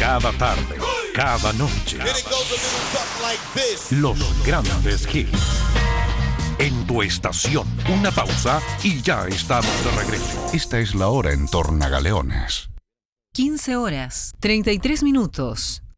Cada tarde, cada noche. Los grandes hits. En tu estación, una pausa y ya estamos de regreso. Esta es la hora en Tornagaleones. 15 horas, 33 minutos.